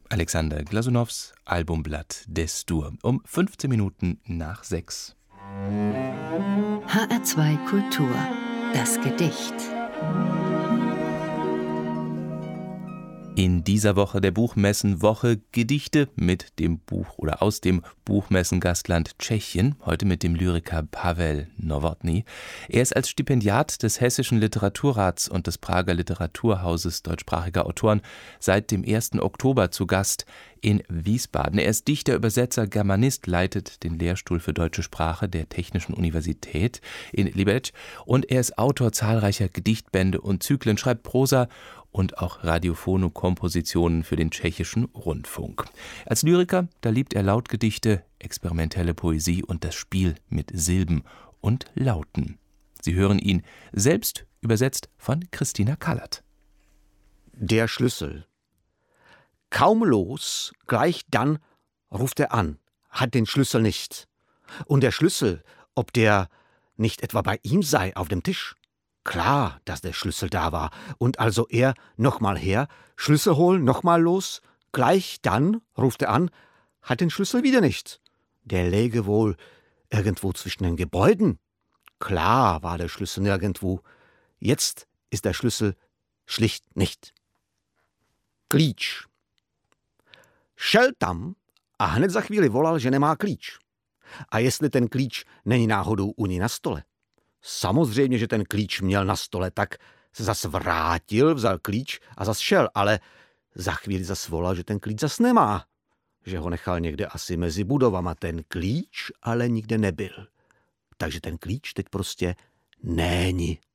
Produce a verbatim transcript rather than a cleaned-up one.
Alexander Glasunows Albumblatt Destur um fünfzehn Minuten nach sechs. H R zwei Kultur. Das Gedicht. In dieser Woche der Buchmessenwoche Gedichte mit dem Buch oder aus dem Buchmessengastland Tschechien, heute mit dem Lyriker Pavel Novotný. Er ist als Stipendiat des Hessischen Literaturrats und des Prager Literaturhauses deutschsprachiger Autoren seit dem ersten Oktober zu Gast in Wiesbaden. Er ist Dichter, Übersetzer, Germanist, leitet den Lehrstuhl für deutsche Sprache der Technischen Universität in Liberec und er ist Autor zahlreicher Gedichtbände und Zyklen, schreibt Prosa und auch radiophone Kompositionen für den tschechischen Rundfunk. Als Lyriker, da liebt er Lautgedichte, experimentelle Poesie und das Spiel mit Silben und Lauten. Sie hören ihn, selbst übersetzt von Christina Kallert. Der Schlüssel. Kaum los, gleich dann ruft er an, hat den Schlüssel nicht. Und der Schlüssel, ob der nicht etwa bei ihm sei auf dem Tisch? Klar, dass der Schlüssel da war, und also er nochmal her, Schlüssel holen, nochmal los, gleich dann, ruft er an, hat den Schlüssel wieder nicht. Der läge wohl irgendwo zwischen den Gebäuden. Klar war der Schlüssel nirgendwo. Jetzt ist der Schlüssel schlicht nicht. Klíč. Šel tam a hned za chvíli volal, že nemá klíč. A jestli ten klíč není náhodou u ní na stole. Samozřejmě, že ten klíč měl na stole, tak se zas vrátil, vzal klíč a zas šel, ale za chvíli zas volal, že ten klíč zas nemá. Že ho nechal někde asi mezi budovama. Ten klíč ale nikde nebyl. Takže ten klíč teď prostě není.